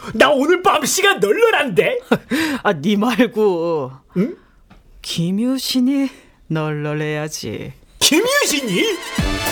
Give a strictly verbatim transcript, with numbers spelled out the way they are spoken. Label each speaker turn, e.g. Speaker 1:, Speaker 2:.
Speaker 1: 나 오늘 밤 시간 널널한데?
Speaker 2: 아, 니 말고
Speaker 1: 응?
Speaker 2: 김유신이 널널해야지.
Speaker 1: 김유신이?